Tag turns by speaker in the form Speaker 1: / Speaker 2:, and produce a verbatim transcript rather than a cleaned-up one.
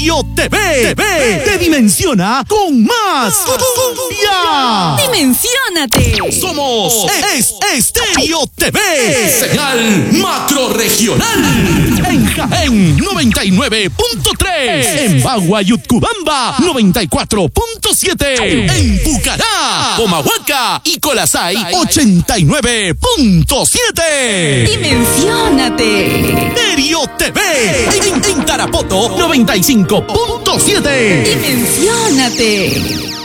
Speaker 1: Stereo T V. T V te dimensiona con más cumbia.
Speaker 2: ¡Dimensiónate!
Speaker 1: Somos es, Stereo T V. Señal macro regional. En Jaén noventa y nueve punto tres. En Bagua y Utcubamba noventa y cuatro punto siete. En Pucará, Comahuaca y Colasay ochenta y nueve punto siete.
Speaker 2: ¡Dimensiónate!
Speaker 1: Stereo T V. En, en Tarapoto noventa y cinco punto siete.
Speaker 2: ¡Dimensiónate!